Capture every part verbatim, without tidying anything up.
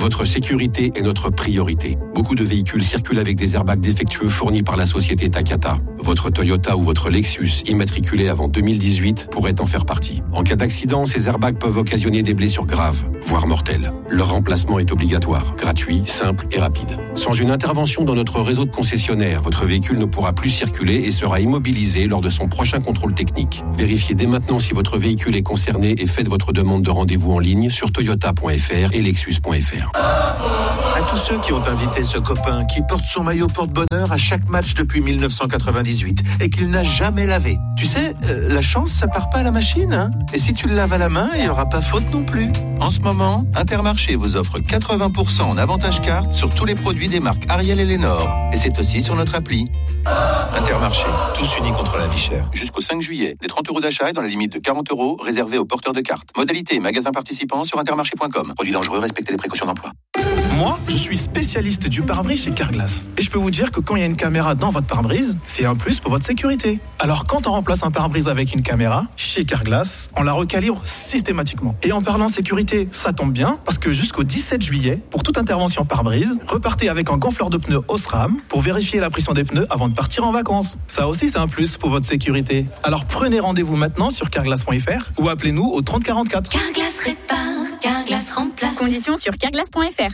Votre sécurité est notre priorité. Beaucoup de véhicules circulent avec des airbags défectueux fournis par la société Takata. Votre Toyota ou votre Lexus, immatriculé avant deux mille dix-huit, pourrait en faire partie. En cas d'accident, ces airbags peuvent occasionner des blessures graves, voire mortelles. Leur remplacement est obligatoire, gratuit, simple et rapide. Sans une intervention dans notre réseau de concessionnaires, votre véhicule ne pourra plus circuler et sera immobilisé lors de son prochain contrôle technique. Vérifiez dès maintenant si votre véhicule est concerné et faites votre demande de rendez-vous en ligne sur toyota point f r et lexus point f r. À tous ceux qui ont invité ce copain qui porte son maillot porte-bonheur à chaque match depuis mille neuf cent quatre-vingt-dix-huit et qu'il n'a jamais lavé. Tu sais, euh, la chance, ça part pas à la machine, hein. Et si tu le laves à la main, il n'y aura pas faute non plus. En ce moment, Intermarché vous offre quatre-vingts pour cent en avantage carte sur tous les produits des marques Ariel et Lénore. Et c'est aussi sur notre appli. Intermarché, tous unis contre la vie chère. Jusqu'au cinq juillet, des trente euros d'achat et dans la limite de quarante euros réservés aux porteurs de cartes. Modalité et magasins participants sur intermarché point com. Produits dangereux, respectez les précautions d'emploi. Moi, je suis spécialiste du pare-brise chez Carglass. Et je peux vous dire que quand il y a une caméra dans votre pare-brise, c'est un plus pour votre sécurité. Alors quand on remplace un pare-brise avec une caméra, chez Carglass, on la recalibre systématiquement. Et en parlant sécurité, ça tombe bien, parce que jusqu'au dix-sept juillet, pour toute intervention pare-brise, repartez avec un gonfleur de pneus Osram pour vérifier la pression des pneus avant de partir en vacances. Ça aussi, c'est un plus pour votre sécurité. Alors prenez rendez-vous maintenant sur carglass point f r ou appelez-nous au trente quarante-quatre. Carglass répare, Carglass remplace. Conditions sur carglass point f r.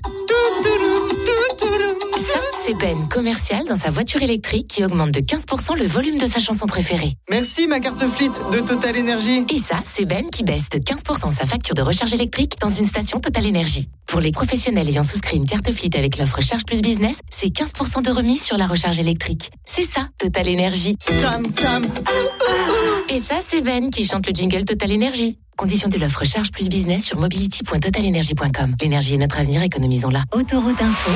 Ça, c'est Ben, commercial dans sa voiture électrique qui augmente de quinze pour cent le volume de sa chanson préférée. Merci ma carte Fleet de Total Energy. Et ça, c'est Ben qui baisse de quinze pour cent sa facture de recharge électrique dans une station Total Energy. Pour les professionnels ayant souscrit une carte Fleet avec l'offre Charge Plus Business, c'est quinze pour cent de remise sur la recharge électrique. C'est ça, Total Energy. Tam, tam. Et ça, c'est Ben qui chante le jingle Total Energy. Condition de l'offre Charge Plus Business sur mobility point total energy point com. L'énergie est notre avenir, économisons-la. Autoroute Info.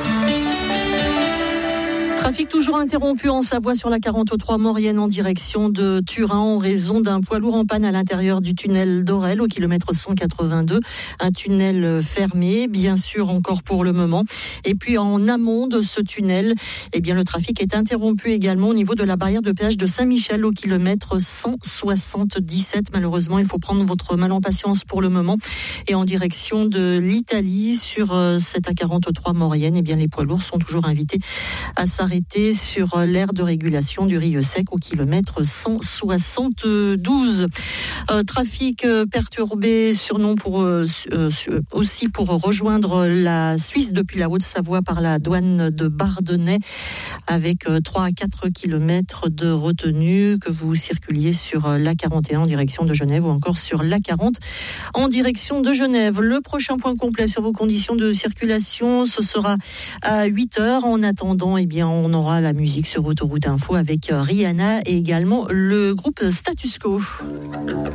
Trafic toujours interrompu en Savoie sur la quarante-trois Maurienne en direction de Turin en raison d'un poids lourd en panne à l'intérieur du tunnel d'Orel au kilomètre cent quatre-vingt-deux. Un tunnel fermé, bien sûr, encore pour le moment. Et puis en amont de ce tunnel, eh bien, le trafic est interrompu également au niveau de la barrière de péage de Saint-Michel au kilomètre cent soixante-dix-sept. Malheureusement, il faut prendre votre mal en patience pour le moment. Et en direction de l'Italie sur cette A quarante-trois Maurienne, eh bien, les poids lourds sont toujours invités à s'arrêter sur l'aire de régulation du Rieux Sec au kilomètre cent soixante-douze. Euh, trafic perturbé, surnom pour euh, aussi pour rejoindre la Suisse depuis la Haute-Savoie par la douane de Bardonnay avec euh, trois à quatre kilomètres de retenue, que vous circuliez sur euh, l'A quarante et un en direction de Genève ou encore sur l'A quarante en direction de Genève. Le prochain point complet sur vos conditions de circulation, ce sera à huit heures. En attendant, eh bien, on aura la musique sur Autoroute Info avec Rihanna et également le groupe Status Quo.